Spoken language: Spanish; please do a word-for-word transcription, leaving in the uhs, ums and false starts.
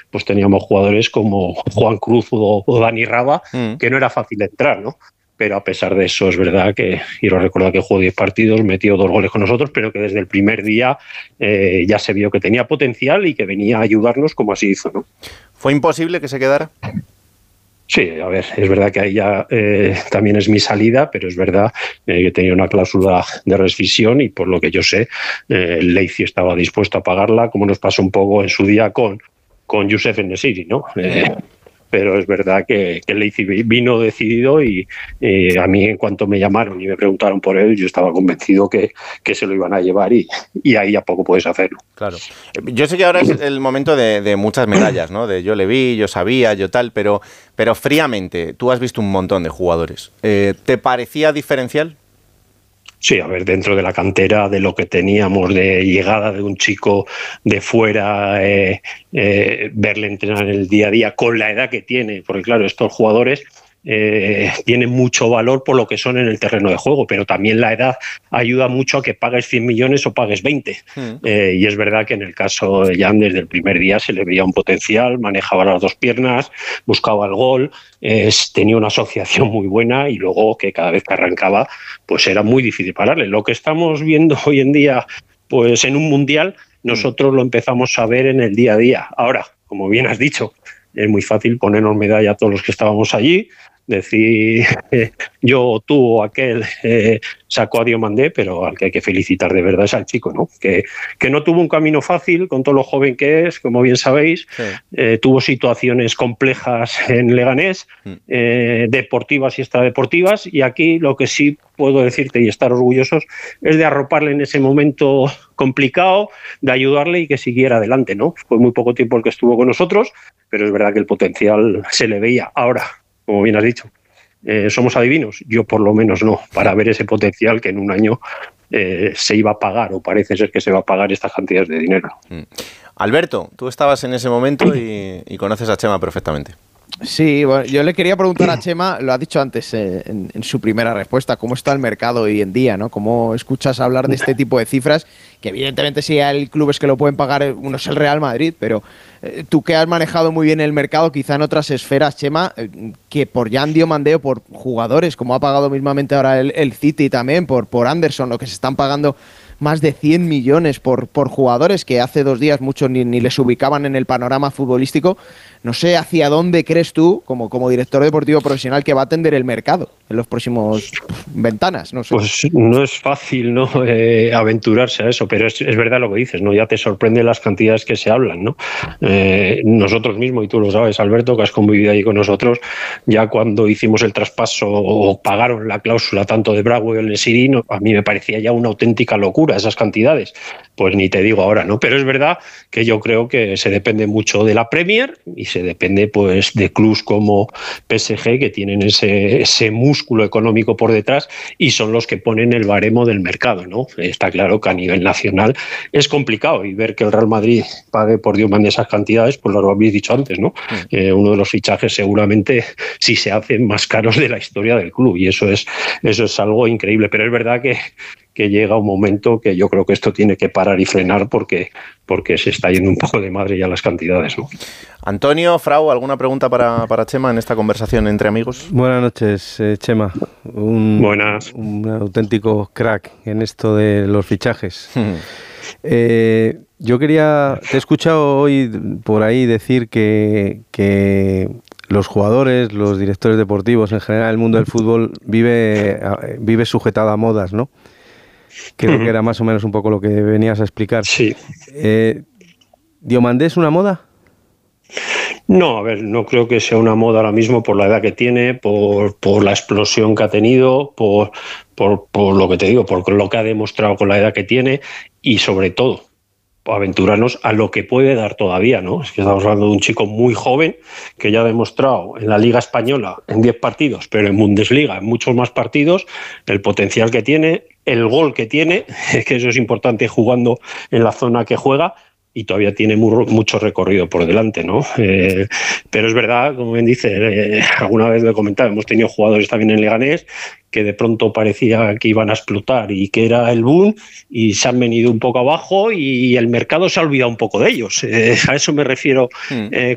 pues teníamos jugadores como Juan Cruz o, o Dani Raba, mm. que no era fácil entrar, ¿no? Pero a pesar de eso es verdad que, y lo recuerdo que jugó diez partidos, metió dos goles con nosotros, pero que desde el primer día eh, ya se vio que tenía potencial y que venía a ayudarnos como así hizo, ¿no? ¿Fue imposible que se quedara? Sí, a ver, es verdad que ahí ya eh, también es mi salida, pero es verdad eh, que tenía una cláusula de rescisión y por lo que yo sé, eh, el Leipzig estaba dispuesto a pagarla, como nos pasó un poco en su día con, con Youssef En-Nesyri, ¿no? Eh, pero es verdad que, que el Leipzig vino decidido y eh, a mí en cuanto me llamaron y me preguntaron por él, yo estaba convencido que, que se lo iban a llevar y, y ahí ya poco puedes hacerlo. Claro. Yo sé que ahora es el momento de, de muchas medallas, ¿no? De yo le vi, yo sabía, yo tal, pero, pero fríamente, tú has visto un montón de jugadores. Eh, ¿Te parecía diferencial? Sí, a ver, dentro de la cantera de lo que teníamos de llegada de un chico de fuera, eh, eh, verle entrenar en el día a día con la edad que tiene, porque claro, estos jugadores eh, tienen mucho valor por lo que son en el terreno de juego, pero también la edad ayuda mucho a que pagues cien millones o pagues veinte. Mm. Eh, y es verdad que en el caso de Jan desde el primer día se le veía un potencial, manejaba las dos piernas, buscaba el gol, eh, tenía una asociación muy buena y luego que cada vez que arrancaba pues era muy difícil pararle. Lo que estamos viendo hoy en día pues en un mundial, nosotros lo empezamos a ver en el día a día. Ahora, como bien has dicho, es muy fácil ponernos medalla a todos los que estábamos allí, decir eh, yo o tú o aquel eh, sacó a Diomandé, pero al que hay que felicitar de verdad es al chico, ¿no? Que, que no tuvo un camino fácil con todo lo joven que es, como bien sabéis, sí. eh, tuvo situaciones complejas en Leganés, eh, deportivas y extradeportivas, y aquí lo que sí puedo decirte y estar orgullosos es de arroparle en ese momento complicado, de ayudarle y que siguiera adelante, ¿no? Fue muy poco tiempo el que estuvo con nosotros, pero es verdad que el potencial se le veía. Ahora, como bien has dicho, eh, ¿somos adivinos? Yo por lo menos no, para ver ese potencial que en un año eh, se iba a pagar, o parece ser que se va a pagar estas cantidades de dinero. Mm. Alberto, tú estabas en ese momento y, y conoces a Chema perfectamente. Sí, bueno, yo le quería preguntar a Chema, lo ha dicho antes eh, en, en su primera respuesta, ¿cómo está el mercado hoy en día, ¿no? ¿Cómo escuchas hablar de este tipo de cifras? Que evidentemente sí hay clubes que lo pueden pagar, uno es el Real Madrid, pero eh, tú que has manejado muy bien el mercado, quizá en otras esferas, Chema, eh, que por Jan Diomandé o por jugadores, como ha pagado mismamente ahora el, el City también, por, por Anderson, lo que se están pagando más de cien millones por, por jugadores que hace dos días muchos ni, ni les ubicaban en el panorama futbolístico. No sé hacia dónde crees tú, como, como director deportivo profesional, que va a tender el mercado en los próximos ventanas. No sé. Pues no es fácil, ¿no? Eh, aventurarse a eso, pero es, es verdad lo que dices, ¿no? Ya te sorprende las cantidades que se hablan, ¿no? Eh, nosotros mismos, y tú lo sabes, Alberto, que has convivido ahí con nosotros, ya cuando hicimos el traspaso o pagaron la cláusula tanto de Bravo y el En-Nesyri, no, a mí me parecía ya una auténtica locura esas cantidades. Pues ni te digo ahora, ¿no? Pero es verdad que yo creo que se depende mucho de la Premier y se depende pues de clubs como P S G que tienen ese, ese músculo económico por detrás y son los que ponen el baremo del mercado, ¿no? Está claro que a nivel nacional es complicado y ver que el Real Madrid pague por Diomandé esas cantidades, pues lo habéis dicho antes, ¿no? Mm. Eh, uno de los fichajes seguramente sí se hacen más caros de la historia del club y eso es, eso es algo increíble, pero es verdad que que llega un momento que yo creo que esto tiene que parar y frenar porque, porque se está yendo un poco de madre ya las cantidades, ¿no? Antonio, Frau, ¿alguna pregunta para, para Chema en esta conversación entre amigos? Buenas noches, eh, Chema. Un, Buenas. Un auténtico crack en esto de los fichajes. eh, yo quería... Te he escuchado hoy por ahí decir que... que los jugadores, los directores deportivos, en general el mundo del fútbol vive, vive sujetado a modas, ¿no? Creo uh-huh. que era más o menos un poco lo que venías a explicar. Sí. Eh, ¿Diomandé es una moda? No, a ver, no creo que sea una moda ahora mismo por la edad que tiene, por, por la explosión que ha tenido, por, por, por lo que te digo, por lo que ha demostrado con la edad que tiene y sobre todo aventurarnos a lo que puede dar todavía, ¿no? Es que estamos hablando de un chico muy joven que ya ha demostrado en la Liga Española en diez partidos, pero en Bundesliga en muchos más partidos, el potencial que tiene, el gol que tiene, que eso es importante jugando en la zona que juega, y todavía tiene muy, mucho recorrido por delante, ¿no? Eh, pero es verdad, como bien dice, eh, alguna vez lo he comentado, hemos tenido jugadores también en Leganés que de pronto parecía que iban a explotar y que era el boom y se han venido un poco abajo y el mercado se ha olvidado un poco de ellos. Eh, a eso me refiero eh,